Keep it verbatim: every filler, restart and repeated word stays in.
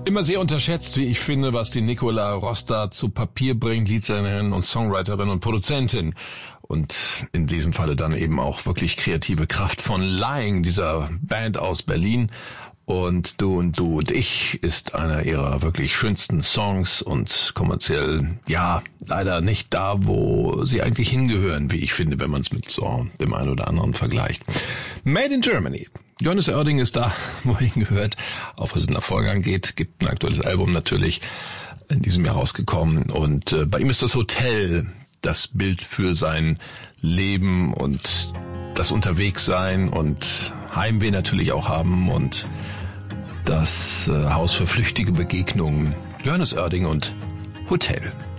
Immer sehr unterschätzt, wie ich finde, was die Nicola Rosta zu Papier bringt, Leadsängerin und Songwriterin und Produzentin. Und in diesem Falle dann eben auch wirklich kreative Kraft von Lying, dieser Band aus Berlin. Und Du und Du und Ich ist einer ihrer wirklich schönsten Songs und kommerziell, ja, leider nicht da, wo sie eigentlich hingehören, wie ich finde, wenn man es mit so dem einen oder anderen vergleicht. Made in Germany. Johannes Oerding ist da, wo er hingehört, auch was es nach Vorgang geht, gibt ein aktuelles Album natürlich in diesem Jahr rausgekommen und äh, bei ihm ist das Hotel das Bild für sein Leben und das Unterwegssein und Heimweh natürlich auch haben und das äh, Haus für flüchtige Begegnungen. Johannes Oerding und Hotel.